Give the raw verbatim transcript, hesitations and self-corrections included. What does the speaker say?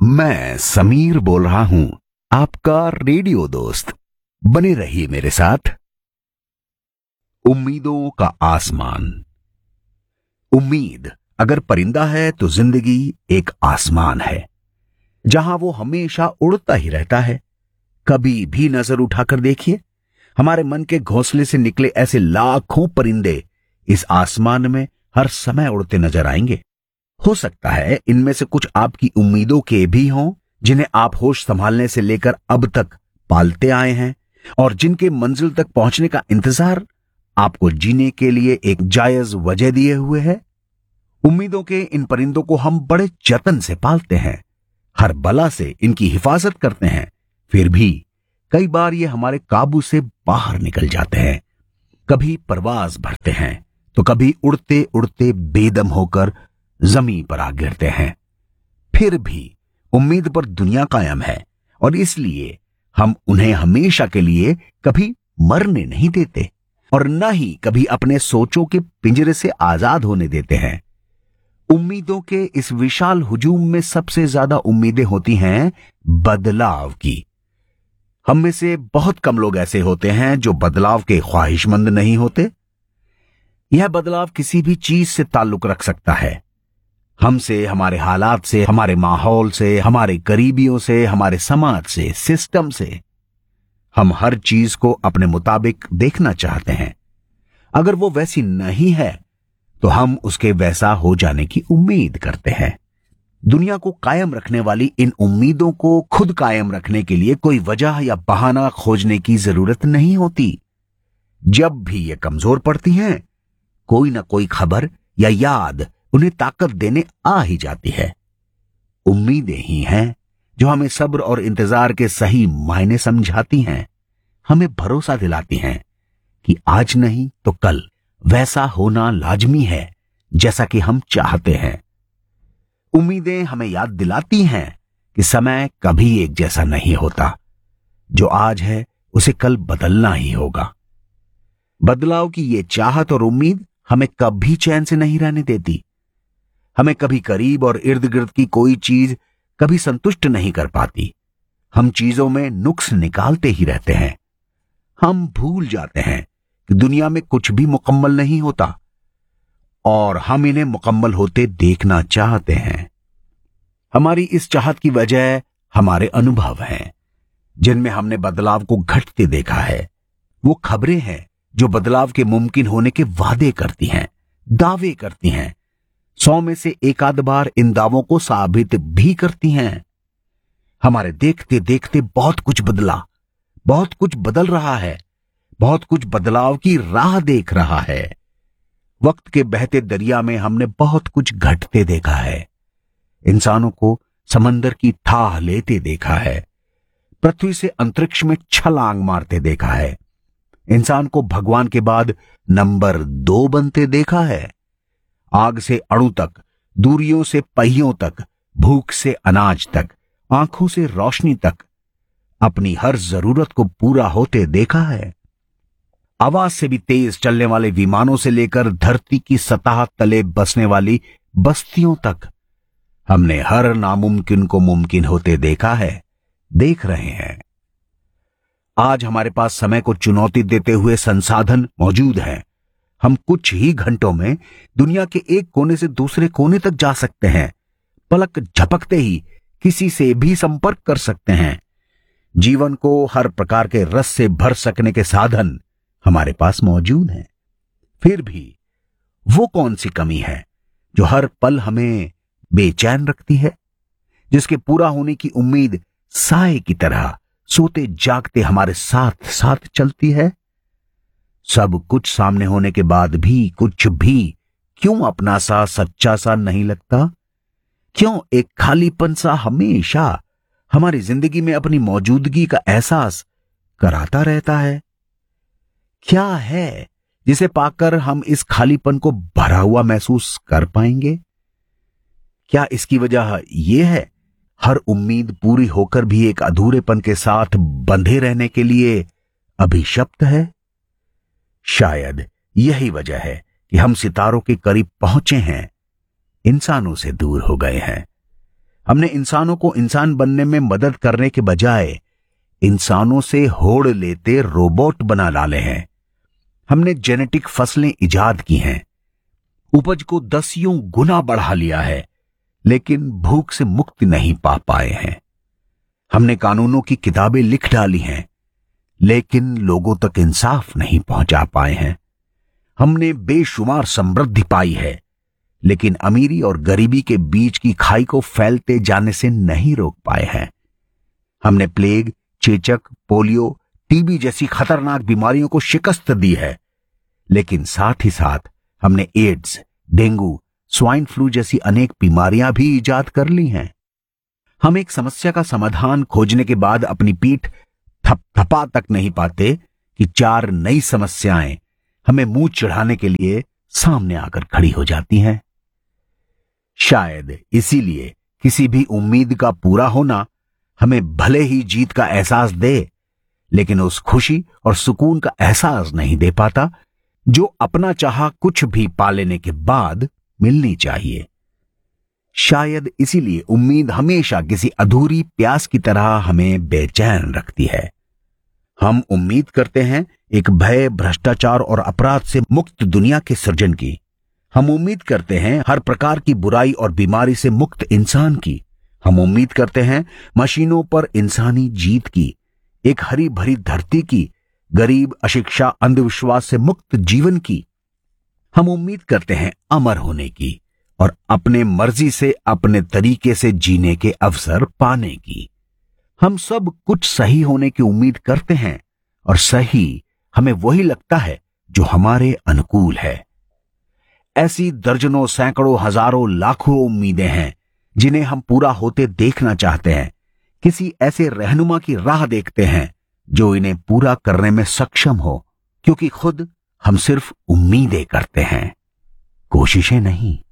मैं समीर बोल रहा हूं, आपका रेडियो दोस्त। बने रहिए मेरे साथ। उम्मीदों का आसमान। उम्मीद अगर परिंदा है तो जिंदगी एक आसमान है, जहां वो हमेशा उड़ता ही रहता है। कभी भी नजर उठाकर देखिए, हमारे मन के घोंसले से निकले ऐसे लाखों परिंदे इस आसमान में हर समय उड़ते नजर आएंगे। हो सकता है इनमें से कुछ आपकी उम्मीदों के भी हों, जिन्हें आप होश संभालने से लेकर अब तक पालते आए हैं और जिनके मंजिल तक पहुंचने का इंतजार आपको जीने के लिए एक जायज वजह दिए हुए है। उम्मीदों के इन परिंदों को हम बड़े जतन से पालते हैं, हर बला से इनकी हिफाजत करते हैं। फिर भी कई बार ये हमारे काबू से बाहर निकल जाते हैं। कभी परवाज भरते हैं तो कभी उड़ते उड़ते बेदम होकर जमीन पर आ गिरते हैं। फिर भी उम्मीद पर दुनिया कायम है और इसलिए हम उन्हें हमेशा के लिए कभी मरने नहीं देते और न ही कभी अपने सोचों के पिंजरे से आजाद होने देते हैं। उम्मीदों के इस विशाल हुजूम में सबसे ज्यादा उम्मीदें होती हैं बदलाव की। हम में से बहुत कम लोग ऐसे होते हैं जो बदलाव के ख्वाहिशमंद नहीं होते। यह बदलाव किसी भी चीज से ताल्लुक रख सकता है, हमसे, हमारे हालात से, हमारे माहौल से, हमारे करीबियों से, हमारे समाज से, सिस्टम से। हम हर चीज को अपने मुताबिक देखना चाहते हैं। अगर वो वैसी नहीं है तो हम उसके वैसा हो जाने की उम्मीद करते हैं। दुनिया को कायम रखने वाली इन उम्मीदों को खुद कायम रखने के लिए कोई वजह या बहाना खोजने की जरूरत नहीं होती। जब भी ये कमजोर पड़ती हैं, कोई ना कोई खबर या याद उन्हें ताकत देने आ ही जाती है। उम्मीदें ही हैं जो हमें सब्र और इंतजार के सही मायने समझाती हैं, हमें भरोसा दिलाती हैं कि आज नहीं तो कल वैसा होना लाजमी है जैसा कि हम चाहते हैं। उम्मीदें हमें याद दिलाती हैं कि समय कभी एक जैसा नहीं होता। जो आज है उसे कल बदलना ही होगा। बदलाव की ये चाहत और उम्मीद हमें कभी चैन से नहीं रहने देती। हमें कभी करीब और इर्द गिर्द की कोई चीज कभी संतुष्ट नहीं कर पाती। हम चीजों में नुक्स निकालते ही रहते हैं। हम भूल जाते हैं कि दुनिया में कुछ भी मुकम्मल नहीं होता और हम इन्हें मुकम्मल होते देखना चाहते हैं। हमारी इस चाहत की वजह हमारे अनुभव हैं, जिनमें हमने बदलाव को घटते देखा है। वो खबरें हैं जो बदलाव के मुमकिन होने के वादे करती हैं, दावे करती हैं। सौ में से एक आध बार इन दावों को साबित भी करती हैं। हमारे देखते देखते बहुत कुछ बदला, बहुत कुछ बदल रहा है, बहुत कुछ बदलाव की राह देख रहा है। वक्त के बहते दरिया में हमने बहुत कुछ घटते देखा है। इंसानों को समंदर की थाह लेते देखा है, पृथ्वी से अंतरिक्ष में छलांग मारते देखा है। इंसान को भगवान के बाद नंबर दो बनते देखा है। आग से अणु तक, दूरियों से पहियों तक, भूख से अनाज तक, आंखों से रोशनी तक अपनी हर जरूरत को पूरा होते देखा है। आवाज से भी तेज चलने वाले विमानों से लेकर धरती की सतह तले बसने वाली बस्तियों तक हमने हर नामुमकिन को मुमकिन होते देखा है, देख रहे हैं। आज हमारे पास समय को चुनौती देते हुए संसाधन मौजूद हैं। हम कुछ ही घंटों में दुनिया के एक कोने से दूसरे कोने तक जा सकते हैं। पलक झपकते ही किसी से भी संपर्क कर सकते हैं। जीवन को हर प्रकार के रस से भर सकने के साधन हमारे पास मौजूद हैं। फिर भी वो कौन सी कमी है जो हर पल हमें बेचैन रखती है, जिसके पूरा होने की उम्मीद साए की तरह सोते जागते हमारे साथ साथ चलती है? सब कुछ सामने होने के बाद भी कुछ भी क्यों अपना सा, सच्चा सा नहीं लगता? क्यों एक खालीपन सा हमेशा हमारी जिंदगी में अपनी मौजूदगी का एहसास कराता रहता है? क्या है जिसे पाकर हम इस खालीपन को भरा हुआ महसूस कर पाएंगे? क्या इसकी वजह यह है हर उम्मीद पूरी होकर भी एक अधूरेपन के साथ बंधे रहने के लिए अभिशप्त है? शायद यही वजह है कि हम सितारों के करीब पहुंचे हैं, इंसानों से दूर हो गए हैं। हमने इंसानों को इंसान बनने में मदद करने के बजाय इंसानों से होड़ लेते रोबोट बना डाले हैं। हमने जेनेटिक फसलें इजाद की हैं, उपज को दसियों गुना बढ़ा लिया है, लेकिन भूख से मुक्ति नहीं पा पाए हैं। हमने कानूनों की किताबें लिख डाली हैं, लेकिन लोगों तक इंसाफ नहीं पहुंचा पाए हैं। हमने बेशुमार समृद्धि पाई है, लेकिन अमीरी और गरीबी के बीच की खाई को फैलते जाने से नहीं रोक पाए हैं। हमने प्लेग, चेचक, पोलियो, टीबी जैसी खतरनाक बीमारियों को शिकस्त दी है, लेकिन साथ ही साथ हमने एड्स, डेंगू, स्वाइन फ्लू जैसी अनेक बीमारियां भी इजाद कर ली हैं। हम एक समस्या का समाधान खोजने के बाद अपनी पीठ थपथपा तक नहीं पाते कि चार नई समस्याएं हमें मुंह चढ़ाने के लिए सामने आकर खड़ी हो जाती हैं। शायद इसीलिए किसी भी उम्मीद का पूरा होना हमें भले ही जीत का एहसास दे, लेकिन उस खुशी और सुकून का एहसास नहीं दे पाता जो अपना चाहा कुछ भी पा लेने के बाद मिलनी चाहिए। शायद इसीलिए उम्मीद हमेशा किसी अधूरी प्यास की तरह हमें बेचैन रखती है। हम उम्मीद करते हैं एक भय, भ्रष्टाचार और अपराध से मुक्त दुनिया के सृजन की। हम उम्मीद करते हैं हर प्रकार की बुराई और बीमारी से मुक्त इंसान की। हम उम्मीद करते हैं मशीनों पर इंसानी जीत की, एक हरी भरी धरती की, गरीब, अशिक्षा, अंधविश्वास से मुक्त जीवन की। हम उम्मीद करते हैं अमर होने की और अपने मर्जी से अपने तरीके से जीने के अवसर पाने की। हम सब कुछ सही होने की उम्मीद करते हैं और सही हमें वही लगता है जो हमारे अनुकूल है। ऐसी दर्जनों, सैकड़ों, हजारों, लाखों उम्मीदें हैं जिन्हें हम पूरा होते देखना चाहते हैं। किसी ऐसे रहनुमा की राह देखते हैं जो इन्हें पूरा करने में सक्षम हो, क्योंकि खुद हम सिर्फ उम्मीदें करते हैं, कोशिशें नहीं।